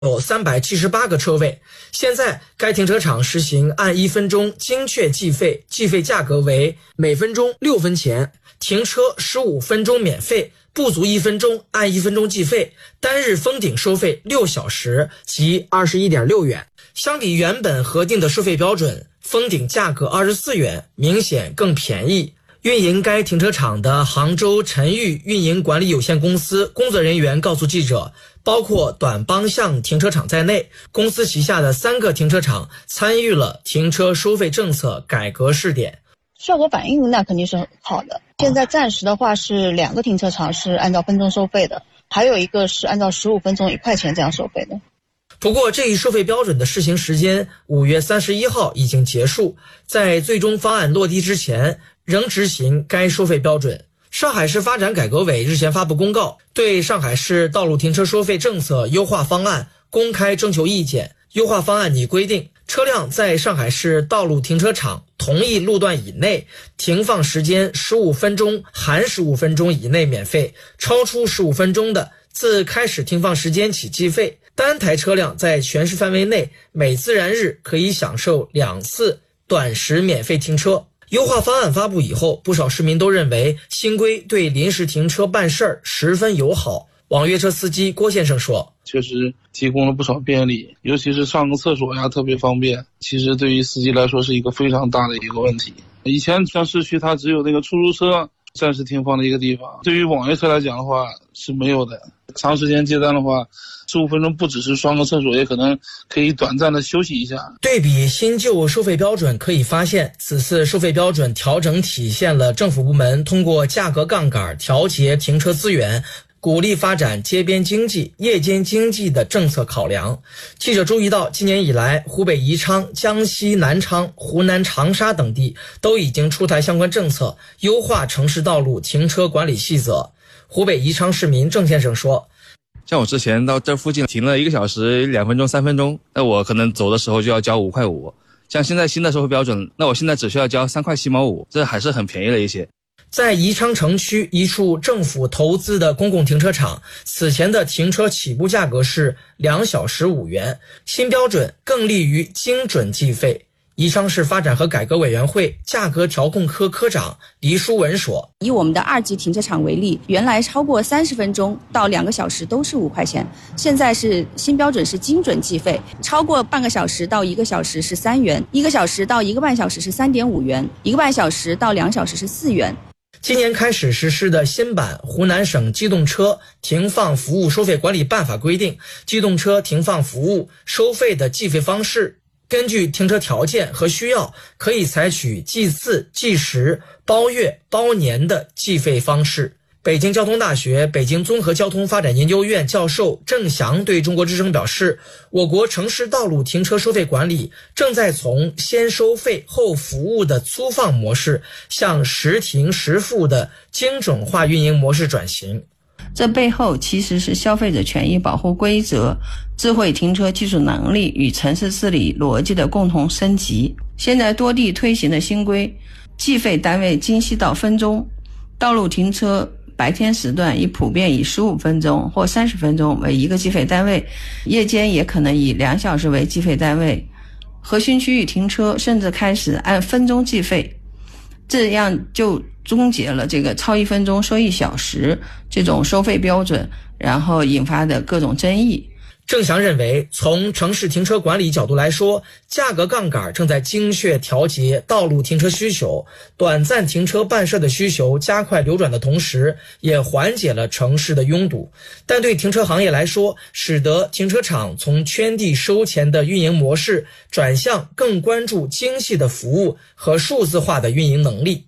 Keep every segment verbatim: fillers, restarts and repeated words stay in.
有三百七十八个车位。现在该停车场实行按一分钟精确计费，计费价格为每分钟六分钱，停车十五分钟免费，不足一分钟按一分钟计费，单日封顶收费六小时即 二十一点六元。相比原本核定的收费标准，封顶价格二十四元，明显更便宜。运营该停车场的杭州晨裕运营管理有限公司工作人员告诉记者，包括短帮巷停车场在内，公司旗下的三个停车场参与了停车收费政策改革试点。 效果反应那肯定是很好的。现在暂时的话是两个停车场是按照分钟收费的，还有一个是按照十五分钟一块钱这样收费的。 不过这一收费标准的试行时间五月三十一号已经结束，在最终方案落地之前仍执行该收费标准。上海市发展改革委日前发布公告，对上海市道路停车收费政策优化方案公开征求意见。优化方案拟规定，车辆在上海市道路停车场同一路段以内停放时间十五分钟含十五分钟以内免费，超出十五分钟的自开始停放时间起计费。单台车辆在全市范围内每自然日可以享受两次短时免费停车。优化方案发布以后，不少市民都认为新规对临时停车办事儿十分友好。网约车司机郭先生说， 确实提供了不少便利，尤其是上个厕所呀特别方便，其实对于司机来说是一个非常大的一个问题。以前像市区它只有那个出租车暂时停放的一个地方，对于网约车来讲的话是没有的。长时间接单的话，十五分钟不只是上个厕所，也可能可以短暂的休息一下。 对比新旧收费标准可以发现，此次收费标准调整体现了政府部门通过价格杠杆调节停车资源，鼓励发展街边经济、夜间经济的政策考量。记者注意到，今年以来，湖北宜昌、江西南昌、湖南长沙等地都已经出台相关政策，优化城市道路停车管理细则。湖北宜昌市民郑先生说， 像我之前到这附近停了一个小时两分钟三分钟，那我可能走的时候就要交五块五。像现在新的收费标准，那我现在只需要交三块七毛五，这还是很便宜了一些。 在宜昌城区一处政府投资的公共停车场，此前的停车起步价格是两小时五元，新标准更利于精准计费。宜昌市发展和改革委员会价格调控科科长黎书文说， 以我们的二级停车场为例，原来超过三十分钟到两个小时都是五块钱，现在是新标准是精准计费，超过半个小时到一个小时是三元，一个小时到一个半小时是三点五元，一个半小时到两小时是四元。 今年开始实施的新版湖南省机动车停放服务收费管理办法规定，机动车停放服务收费的计费方式根据停车条件和需要，可以采取计次、计时、包月、包年的计费方式。北京交通大学北京综合交通发展研究院教授郑翔对中国之声表示，我国城市道路停车收费管理正在从先收费后服务的粗放模式向实停实付的精准化运营模式转型。 这背后其实是消费者权益保护规则、智慧停车技术能力与城市治理逻辑的共同升级。现在多地推行的新规，计费单位精细到分钟，道路停车白天时段已普遍以十五分钟或三十分钟为一个计费单位，夜间也可能以两小时为计费单位。核心区域停车甚至开始按分钟计费，这样就终结了这个超一分钟收一小时这种收费标准，然后引发的各种争议。 郑翔认为，从城市停车管理角度来说，价格杠杆正在精确调节道路停车需求，短暂停车办事的需求加快流转的同时，也缓解了城市的拥堵。但对停车行业来说，使得停车场从圈地收钱的运营模式转向更关注精细的服务和数字化的运营能力。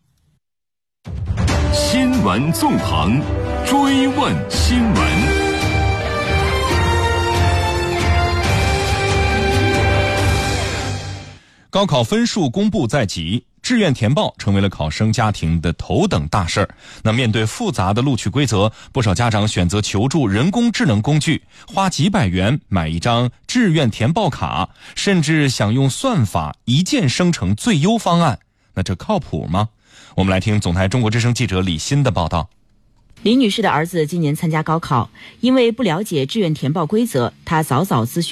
新闻纵横，追问新闻。高考分数公布在即，志愿填报成为了考生家庭的头等大事儿。那面对复杂的录取规则，不少家长选择求助人工智能工具，花几百元买一张志愿填报卡，甚至想用算法一键生成最优方案。那这靠谱吗？我们来听总台中国之声记者李欣的报道。 李女士的儿子今年参加高考，因为不了解志愿填报规则，她早早咨询